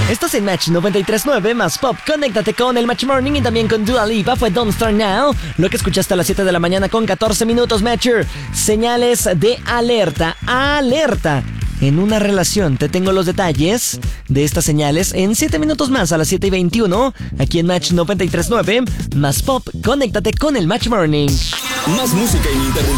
Estás en Match 93.9 más Pop. Conéctate con el Match Morning y también con Dua Lipa. Fue Don't Start Now. Lo que escuchaste a las 7 de la mañana con 14 minutos, Matcher. Señales de alerta. ¡Alerta! En una relación. Te tengo los detalles de estas señales en 7 minutos más a las 7:21. Aquí en Match 93.9 más Pop. Conéctate con el Match Morning. Más música ininterrumpida.